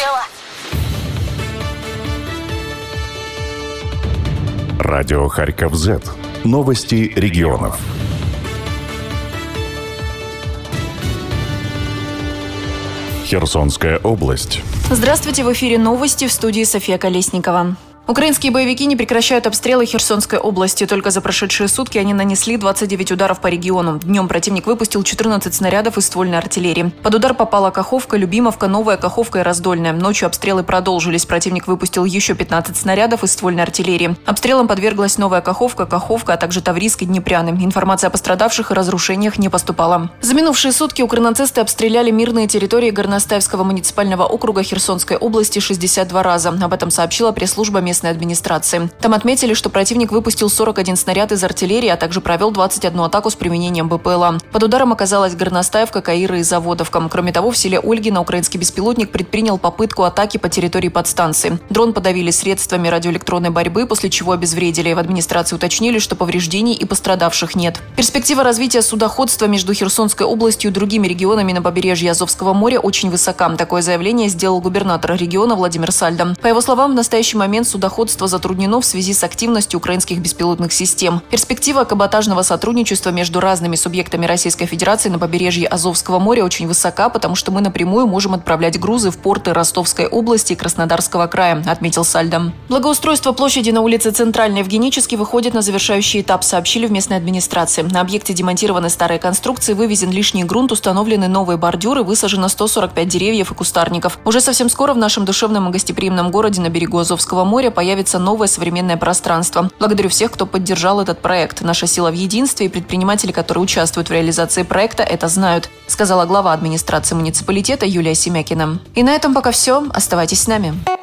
дело. Радио Харьков Z. Новости регионов. Херсонская область. Здравствуйте, в эфире новости, в студии София Колесникова. Украинские боевики не прекращают обстрелы Херсонской области. Только за прошедшие сутки они нанесли 29 ударов по региону. Днем противник выпустил 14 снарядов из ствольной артиллерии. Под удар попала Каховка, Любимовка, Новая Каховка и Раздольная. Ночью обстрелы продолжились. Противник выпустил еще 15 снарядов из ствольной артиллерии. Обстрелам подверглась Новая Каховка, Каховка, а также Таврийск и Днепряны. Информация о пострадавших и разрушениях не поступала. За минувшие сутки укрнацисты обстреляли мирные территории Горностаевского муниципального округа Херсонской области 62 раза. Об этом сообщила пресс-служба местной администрации. Там отметили, что противник выпустил 41 снаряд из артиллерии, а также провел 21 атаку с применением БПЛА. Под ударом оказалась Горностаевка, Каира и Заводовка. Кроме того, в селе Ольгино украинский беспилотник предпринял попытку атаки по территории подстанции. Дрон подавили средствами радиоэлектронной борьбы, после чего обезвредили. В администрации уточнили, что повреждений и пострадавших нет. Перспектива развития судоходства между Херсонской областью и другими регионами на побережье Азовского моря очень высока. Такое заявление сделал губернатор региона Владимир Сальдо. По его словам, в настоящий момент судоходство затруднено в связи с активностью украинских беспилотных систем. Перспектива каботажного сотрудничества между разными субъектами Российской Федерации на побережье Азовского моря очень высока, потому что мы напрямую можем отправлять грузы в порты Ростовской области и Краснодарского края, отметил Сальдо. Благоустройство площади на улице Центральной в Генически выходит на завершающий этап, сообщили в местной администрации. На объекте демонтированы старые конструкции, вывезен лишний грунт, установлены новые бордюры, высажено 145 деревьев и кустарников. Уже совсем скоро в нашем душевном и гостеприимном городе на берегу Азовского моря появится новое современное пространство. Благодарю всех, кто поддержал этот проект. Наша сила в единстве, и предприниматели, которые участвуют в реализации проекта, это знают, сказала глава администрации муниципалитета Юлия Семякина. И на этом пока все. Оставайтесь с нами.